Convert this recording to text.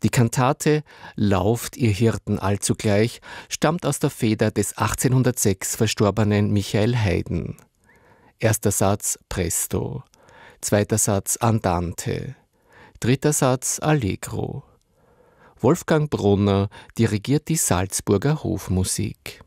Die Kantate »Lauft, ihr Hirten allzugleich« stammt aus der Feder des 1806 verstorbenen Michael Haydn. Erster Satz Presto, zweiter Satz Andante, dritter Satz Allegro. Wolfgang Brunner dirigiert die Salzburger Hofmusik.